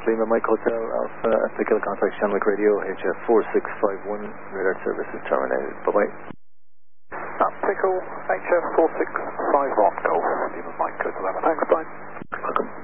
Lima Mike Hotel Alpha Echo contact Shamrock Radio HF 4651 radar service is terminated. Bye bye. Echo HF 4651 Golf Lima Mike Hotel Alpha. Thanks, bye. Welcome.